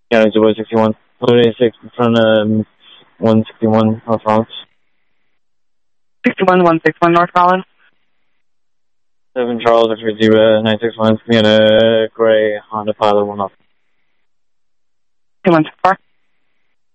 Yeah, it's about 61. 186 in front of 161 North Rollins. 61161 North Rollins. 7 Charles, if you're 961, it's going to gray Honda Pilot 1 up. 214.